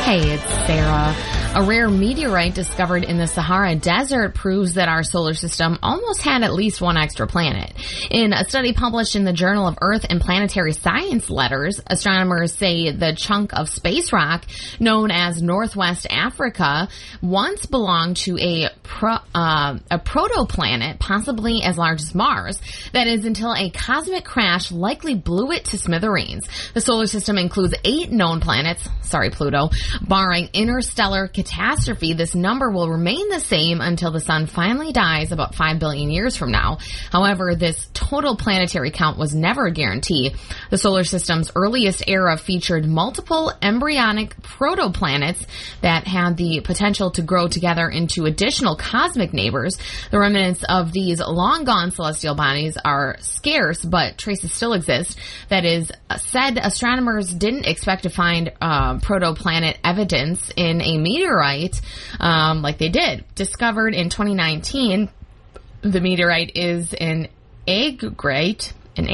Hey, it's Sarah. A rare meteorite discovered in the Sahara Desert proves that our solar system almost had at least one extra planet. In a study published in the Journal of Earth and Planetary Science Letters, astronomers say the chunk of space rock known as Northwest Africa once belonged to a protoplanet, possibly as large as Mars. That is, until a cosmic crash likely blew it to smithereens. The solar system includes 8 known planets. Sorry, Pluto. Barring interstellar catastrophe, this number will remain the same until the sun finally dies about 5 billion years from now. However, this total planetary count was never a guarantee. The solar system's earliest era featured multiple embryonic protoplanets that had the potential to grow together into additional cosmic neighbors. The remnants of these long-gone celestial bodies are scarce, but traces still exist. That is, said astronomers didn't expect to find protoplanet evidence in a meteorite like they did. Discovered in 2019, the meteorite is an angrite,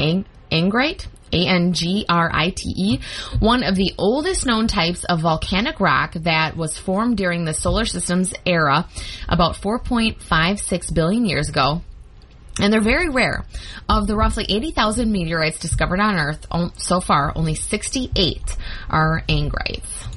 Angrite, one of the oldest known types of volcanic rock that was formed during the solar system's era about 4.56 billion years ago. And they're very rare. Of the roughly 80,000 meteorites discovered on Earth so far, only 68 are angrites.